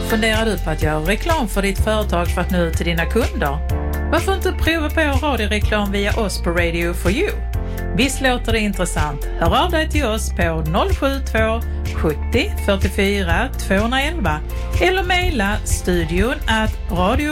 Funderar du på att göra reklam för ditt företag för att nå ut till dina kunder? Varför inte prova på radioreklam via oss på Radio for You? Visst låter det intressant? Hör av dig till oss på 072 70 44 211 eller mejla studion@radio